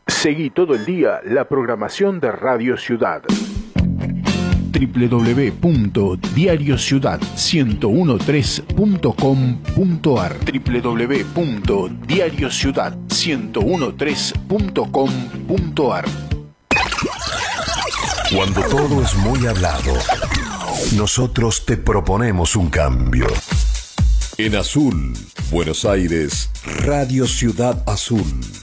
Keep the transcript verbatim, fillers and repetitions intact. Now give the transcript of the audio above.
Seguí todo el día la programación de Radio Ciudad. doble u doble u doble u punto diario ciudad ciento trece punto com punto a r doble u doble u doble u punto diario ciudad ciento trece punto com punto a r. Cuando todo es muy hablado, nosotros te proponemos un cambio. En Azul, Buenos Aires, Radio Ciudad Azul.